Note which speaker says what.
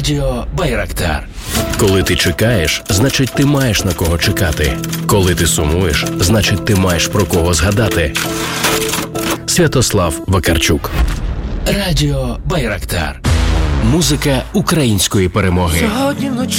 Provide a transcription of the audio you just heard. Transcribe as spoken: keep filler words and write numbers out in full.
Speaker 1: Радіо Байрактар.
Speaker 2: Коли ти чекаєш, значить ти маєш на кого чекати. Коли ти сумуєш, значить ти маєш про кого згадати. Святослав Вакарчук.
Speaker 1: Радіо Байрактар. Музика української перемоги.
Speaker 3: Сьогодні вночі